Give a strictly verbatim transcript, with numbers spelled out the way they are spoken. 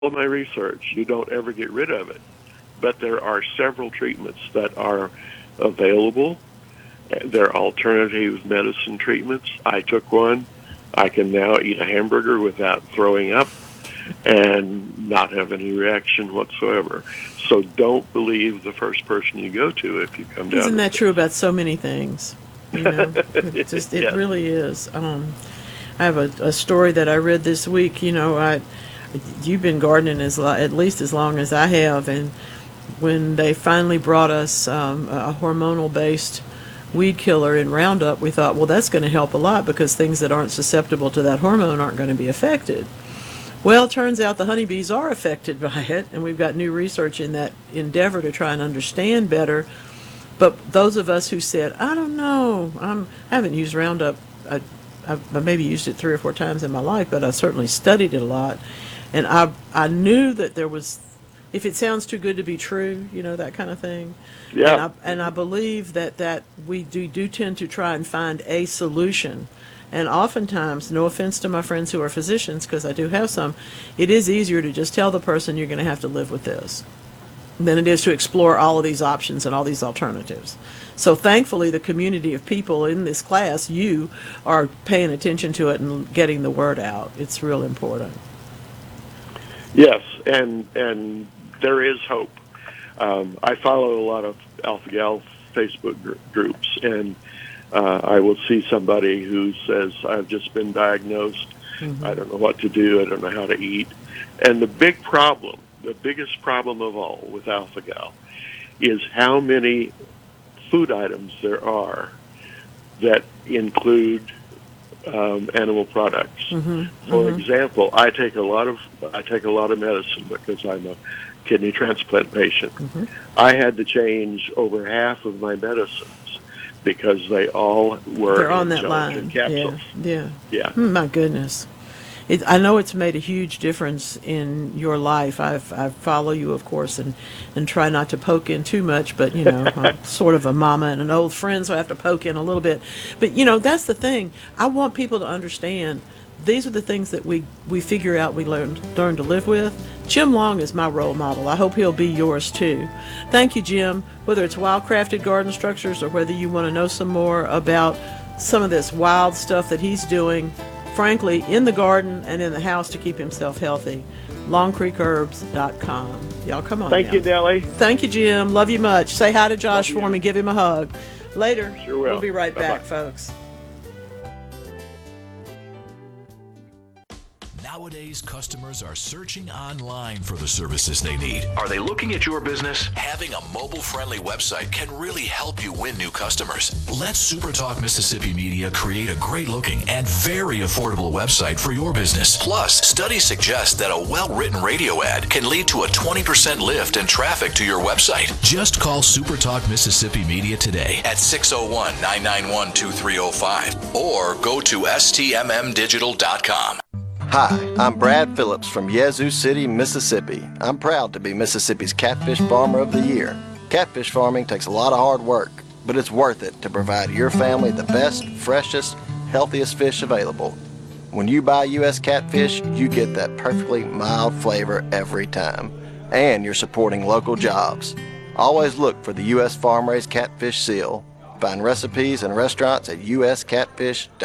of my research, you don't ever get rid of it. But there are several treatments that are available. They're alternative medicine treatments. I took one. I can now eat a hamburger without throwing up and not have any reaction whatsoever. So don't believe the first person you go to if you come down. Isn't that to true about so many things? You know, it just it yeah. really is. Um, I have a, a story that I read this week. You know, I you've been gardening as lo- at least as long as I have, and when they finally brought us um, a hormonal based weed killer in Roundup, we thought, well, that's going to help a lot because things that aren't susceptible to that hormone aren't going to be affected. Well, it turns out the honeybees are affected by it, and we've got new research in that endeavor to try and understand better. But those of us who said, I don't know, I'm, I haven't used Roundup, I, I've, I maybe used it three or four times in my life, but I certainly studied it a lot. And I, I knew that there was, if it sounds too good to be true, you know, that kind of thing. Yeah. And I, and I believe that, that we do, do tend to try and find a solution. And oftentimes, no offense to my friends who are physicians, because I do have some, it is easier to just tell the person you're going to have to live with this than it is to explore all of these options and all these alternatives. So thankfully, the community of people in this class, you are paying attention to it and getting the word out. It's real important. Yes, and and there is hope. Um, I follow a lot of Alpha-Gal Facebook gr- groups, and uh, I will see somebody who says, I've just been diagnosed, mm-hmm. I don't know what to do, I don't know how to eat. And the big problem, the biggest problem of all with Alpha-Gal is how many food items there are that include um, animal products. Mm-hmm. For mm-hmm. example, I take a lot of I take a lot of medicine because I'm a kidney transplant patient. Mm-hmm. I had to change over half of my medicines because they all were They're on in that line. gelatin capsules. Yeah, yeah. Yeah. Mm, my goodness. It, I know it's made a huge difference in your life. I've, I follow you, of course, and, and try not to poke in too much, but, you know, I'm sort of a mama and an old friend, so I have to poke in a little bit. But, you know, that's the thing. I want people to understand these are the things that we, we figure out we learn, learn to live with. Jim Long is my role model. I hope he'll be yours, too. Thank you, Jim. Whether it's Wildcrafted Garden Structures or whether you want to know some more about some of this wild stuff that he's doing, frankly, in the garden and in the house to keep himself healthy, long creek herbs dot com. Y'all come on Thank now. you, Nellie. Thank you, Jim. Love you much. Say hi to Josh Love for you. me. Give him a hug. Later. Sure will. We'll be right Bye-bye. back, folks. Nowadays, customers are searching online for the services they need. Are they looking at your business? Having a mobile-friendly website can really help you win new customers. Let SuperTalk Mississippi Media create a great-looking and very affordable website for your business. Plus, studies suggest that a well-written radio ad can lead to a twenty percent lift in traffic to your website. Just call SuperTalk Mississippi Media today at six oh one, nine nine one, two three oh five or go to S T M M digital dot com. Hi, I'm Brad Phillips from Yazoo City, Mississippi. I'm proud to be Mississippi's Catfish Farmer of the Year. Catfish farming takes a lot of hard work, but it's worth it to provide your family the best, freshest, healthiest fish available. When you buy U S catfish, you get that perfectly mild flavor every time. And you're supporting local jobs. Always look for the U S Farm Raised Catfish seal. Find recipes and restaurants at U S catfish dot com.